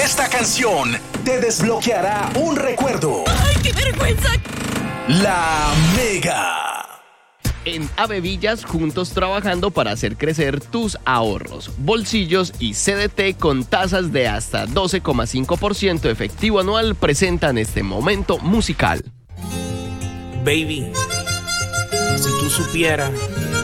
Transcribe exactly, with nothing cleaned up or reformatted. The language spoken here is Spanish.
Esta canción te desbloqueará un recuerdo. ¡Ay, qué vergüenza! La Mega. En Avevillas, juntos trabajando para hacer crecer tus ahorros, bolsillos y C D T con tasas de hasta doce coma cinco por ciento efectivo anual presentan este momento musical. Baby, si tú supieras